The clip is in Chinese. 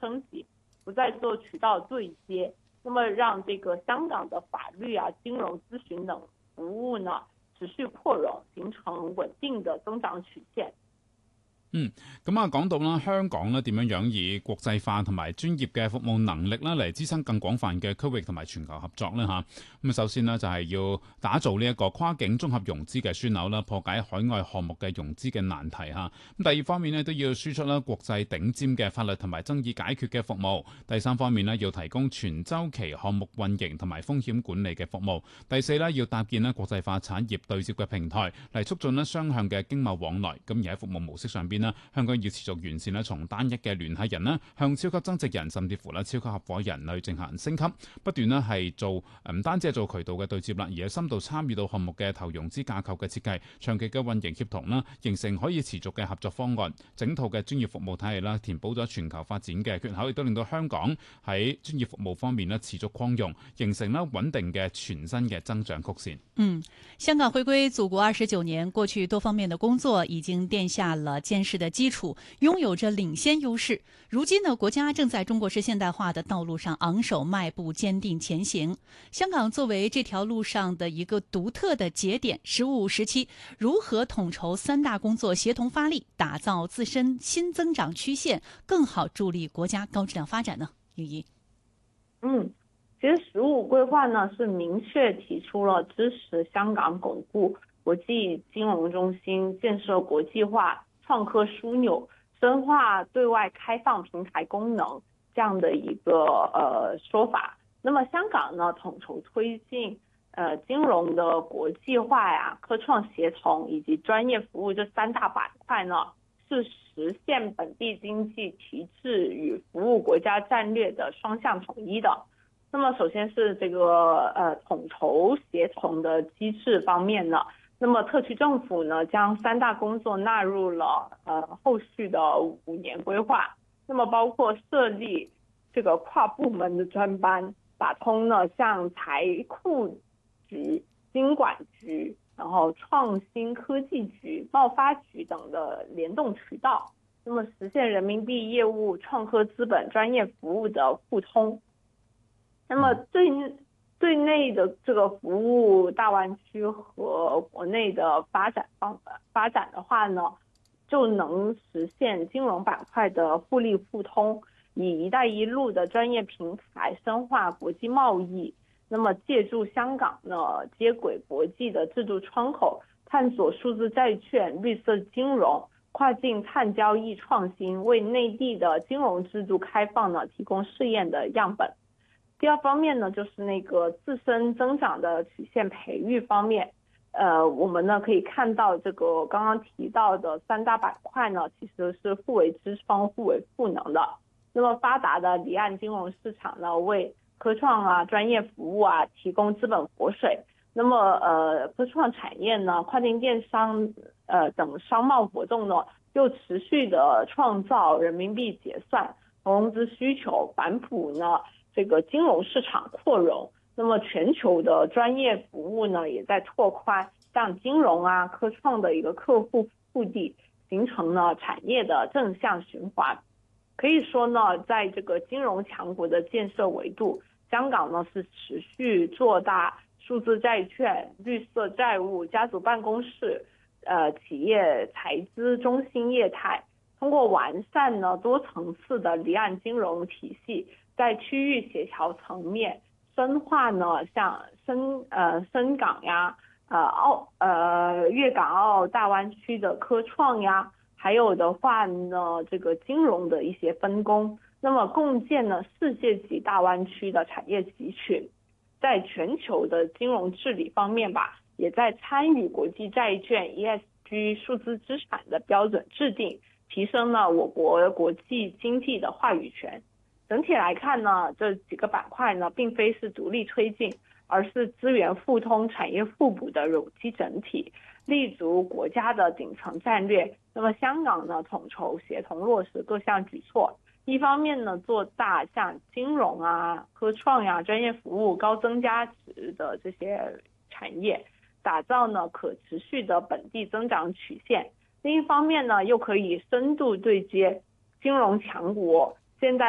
升级，不再做渠道对接，那么让这个香港的法律啊、金融咨询等服務呢持續擴容，形成穩定的增長曲線。 咁啊，講到啦，香港咧點樣以國際化同埋專業嘅服務能力啦嚟支撐更廣泛嘅區域同埋全球合作咧嚇。咁首先呢，就係要打造呢一個跨境綜合融資嘅樞紐啦，破解海外項目嘅融資嘅難題嚇。咁第二方面呢，都要輸出啦國際頂尖嘅法律同埋爭議解決嘅服務。第三方面呢，要提供全週期項目運營同埋風險管理嘅服務。第四呢，要搭建咧國際化產業對接嘅平台嚟促進咧雙向嘅經貿往來。咁而喺服務模式上邊，香港要持續完善從單一嘅聯繫人啦，向超級增值人甚至乎超級合夥人去進行升級，不斷係做唔單止係做渠道嘅對接啦，而係深度參與到項目嘅投融資架構嘅設計、長期嘅運營協同啦，形成可以持續嘅合作方案。整套嘅專業服務體系啦，填補咗全球發展嘅缺口，亦都令到香港喺專業服務方面持續擴容，形成穩定嘅全新嘅增長曲線。 香港回歸祖國29年，過去多方面的工作已經奠下了堅實的基礎，擁有着領先優勢。如今呢，國家正在中國式現代化的道路上昂首邁步，堅定前行。香港作為這條路上的一個獨特的節點，15、17，如何統籌三大工作，協同發力，打造自身新增長曲線，更好助力國家高質量發展呢？玉儀。 其實15規劃呢是明確提出了支持香港鞏固國際金融中心、建設國際化創科樞紐、深化對外開放平台功能這樣的一個說法。那麼香港呢統籌推進金融的國際化呀、科創協同以及專業服務這三大板塊呢，是實現本地經濟提質與服務國家戰略的雙向統一的。那麼首先是這個統籌協同的機制方面呢，那麼特區政府呢將三大工作納入了後續的5年規劃，那麼包括設立這個跨部門的專班，打通呢像財庫局、金管局，然後創新科技局、貿發局等的聯動渠道，那麼實現人民幣業務、創科資本、專業服務的互通。那麼對內的這個服務大灣區和國內的發展的話呢，就能實現金融板塊的互利互通，以一帶一路的專業平台深化國際貿易。那麼借助香港呢接軌國際的制度窗口，探索數字債券、綠色金融、跨境碳交易創新，為內地的金融制度開放呢提供試驗的樣本。第二方面呢，就是那個自身增長的曲線培育方面，我們呢可以看到這個剛剛提到的三大板塊呢，其實是互為支撐、互為賦能的。那麼發達的離岸金融市場呢，為科創啊、專業服務啊提供資本活水。那麼科創產業呢、跨境電商等商貿活動呢，又持續的創造人民幣結算、融資需求，反哺呢這個金融市場擴容，那麼全球的專業服務呢也在拓寬，像金融啊、科創的一個客戶腹地，形成了產業的正向循環。可以說呢，在這個金融強國的建設維度，香港呢是持續做大數字債券、綠色債務、家族辦公室、企業財資中心業態，通過完善呢多層次的離岸金融體系，在區域協調層面深化呢，像深港呀、粵港澳大灣區的科創呀，還有的話呢，這個金融的一些分工，那麼共建呢世界級大灣區的產業集群，在全球的金融治理方面吧，也在參與國際債券、ESG 數字資產的標準制定，提升了我國國際經濟的話語權。整體來看呢，這幾個板塊呢，並非是獨立推進，而是資源互通、產業互補的有機整體，立足國家的頂層戰略。那麼香港呢，統籌協同落實各項舉措，一方面呢，做大像金融啊、科創呀、專業服務、高增加值的這些產業，打造呢可持續的本地增長曲線；另一方面呢，又可以深度對接金融強國。現在